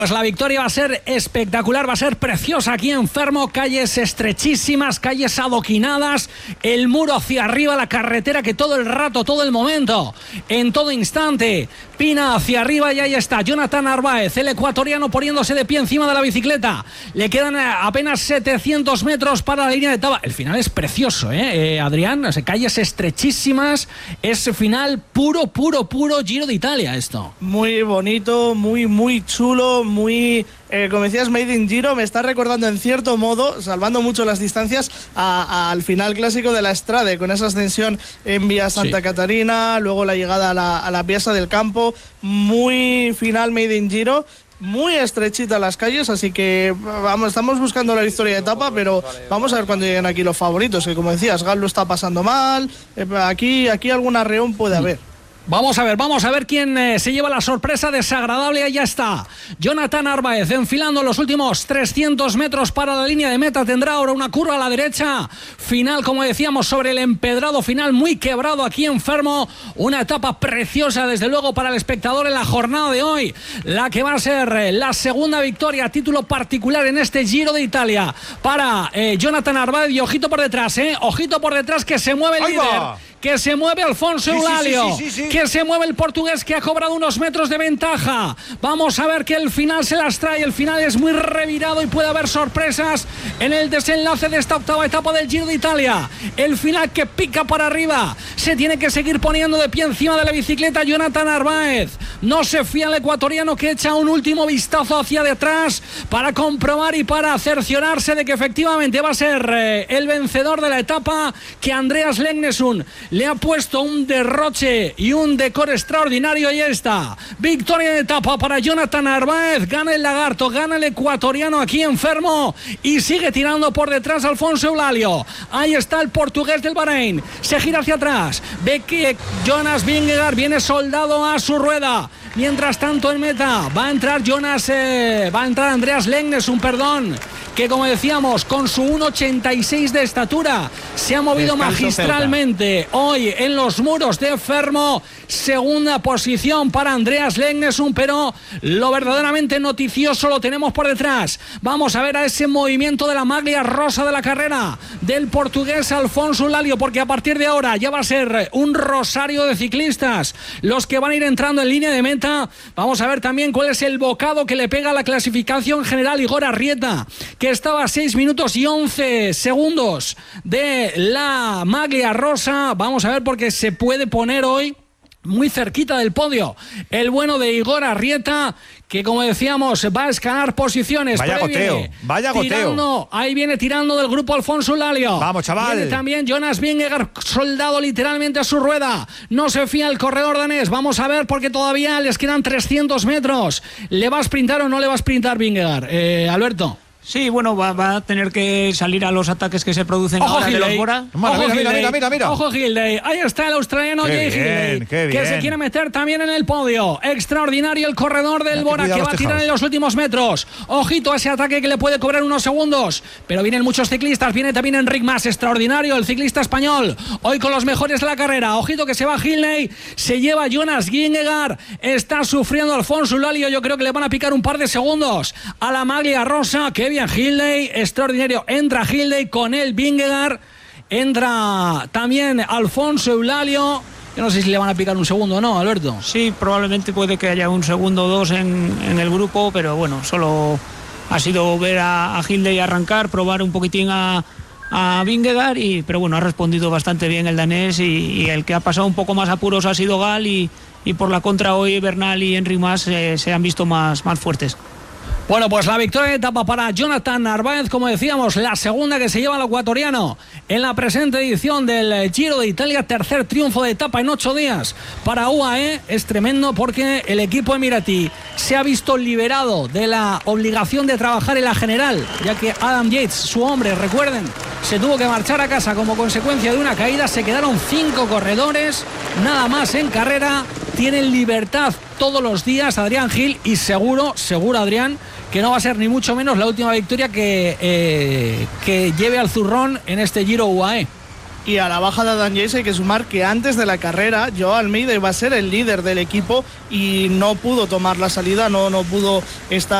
Pues la victoria va a ser espectacular, va a ser preciosa aquí en Fermo, calles estrechísimas, calles adoquinadas, el muro hacia arriba, la carretera que todo el rato, todo el momento, en todo instante, pina hacia arriba y ahí está Jonathan Narváez, el ecuatoriano poniéndose de pie encima de la bicicleta. Le quedan apenas 700 metros para la línea de etapa. El final es precioso, Adrián, calles estrechísimas, es final puro Giro de Italia esto. Muy bonito, muy chulo, muy, como decías, Made in Giro. Me está recordando en cierto modo, salvando mucho las distancias, al final clásico de la Strade, con esa ascensión en Vía Santa Catarina, luego la llegada a la Piazza del Campo. Muy final Made in Giro, muy estrechita las calles, así que vamos, estamos buscando la victoria de etapa, pero vamos a ver cuando lleguen aquí los favoritos, que como decías, Gal lo está pasando mal, aquí algún arreón puede haber. Vamos a ver quién se lleva la sorpresa desagradable. Ahí está Jonathan Narváez enfilando los últimos 300 metros para la línea de meta. Tendrá ahora una curva a la derecha. Final, como decíamos, sobre el empedrado, final muy quebrado aquí en Fermo. Una etapa preciosa, desde luego, para el espectador en la jornada de hoy. La que va a ser la segunda victoria a título particular en este Giro de Italia para Jonathan Narváez. Y ojito por detrás, ojito por detrás, que se mueve el líder. Que se mueve Alfonso Eulálio, que se mueve el portugués, que ha cobrado unos metros de ventaja. Vamos a ver que el final se las trae. El final es muy revirado y puede haber sorpresas en el desenlace de esta octava etapa del Giro de Italia. El final que pica para arriba. Se tiene que seguir poniendo de pie encima de la bicicleta Jonathan Narváez. No se fía el ecuatoriano, que echa un último vistazo hacia detrás para comprobar y para cerciorarse de que efectivamente va a ser el vencedor de la etapa, que Andreas Legnesund le ha puesto un derroche y un decor extraordinario. Y está victoria de etapa para Jonathan Narváez. Gana el lagarto, gana el ecuatoriano aquí en Fermo y sigue tirando por detrás Alfonso Eulálio. Ahí está el portugués del Bahrein, se gira hacia atrás, ve que Jonas Vingegaard viene soldado a su rueda. Mientras tanto en meta va a entrar Andreas Legnesund, que como decíamos, con su 1,86 de estatura se ha movido magistralmente hoy en los muros de Fermo. Segunda posición para Andreas Legnesund, pero lo verdaderamente noticioso lo tenemos por detrás. Vamos a ver a ese movimiento de la maglia rosa de la carrera del portugués Alfonso Eulálio, porque a partir de ahora ya va a ser un rosario de ciclistas los que van a ir entrando en línea de meta. Vamos a ver también cuál es el bocado que le pega a la clasificación general Igor Arrieta, que estaba a 6 minutos y 11 segundos de la maglia rosa. Vamos a ver, porque se puede poner hoy muy cerquita del podio el bueno de Igor Arrieta, que como decíamos va a escalar posiciones. Vaya goteo. Ahí viene tirando del grupo Alfonso Eulálio. Vamos, chaval. Viene también Jonas Vingegaard, soldado literalmente a su rueda. No se fía el corredor danés. Vamos a ver, porque todavía les quedan 300 metros. ¿Le va a sprintar o no le va a sprintar Vingegaard? Alberto. Sí, bueno, va a tener que salir a los ataques que se producen ahora de los Bora. Mira. Ojo Gildey, ahí está el australiano Jay Hindley, que se quiere meter también en el podio. Extraordinario el corredor del Bora, que va a tirar en los últimos metros. Ojito a ese ataque que le puede cobrar unos segundos. Pero vienen muchos ciclistas, viene también Enric Mas, extraordinario el ciclista español, hoy con los mejores de la carrera. Ojito que se va Hindley, se lleva Jonas Vingegaard, está sufriendo Alfonso Eulálio. Yo creo que le van a picar un par de segundos a la maglia rosa. Que bien Hindley, extraordinario. Entra Hindley, con él Vingegaard, entra también Alfonso Eulálio. Yo no sé si le van a picar un segundo o no, Alberto. Sí, probablemente puede que haya un segundo o dos en el grupo, pero bueno, solo ha sido ver a Hindley arrancar, probar un poquitín a Vingegaard, pero bueno, ha respondido bastante bien el danés, y el que ha pasado un poco más apuros ha sido Gal, y por la contra hoy Bernal y Enric Mas se han visto más fuertes. Bueno, pues la victoria de etapa para Jonathan Narváez, como decíamos, la segunda que se lleva el ecuatoriano en la presente edición del Giro de Italia. Tercer triunfo de etapa en 8 días para UAE. Es tremendo, porque el equipo emiratí se ha visto liberado de la obligación de trabajar en la general, ya que Adam Yates, su hombre, recuerden, se tuvo que marchar a casa como consecuencia de una caída. Se quedaron 5 corredores nada más en carrera. Tienen libertad todos los días Adrián Gil, y seguro Adrián, que no va a ser ni mucho menos la última victoria que lleve al zurrón en este Giro UAE. Y a la baja de Adam Yates hay que sumar que antes de la carrera Joao Almeida iba a ser el líder del equipo y no pudo tomar la salida, no pudo estar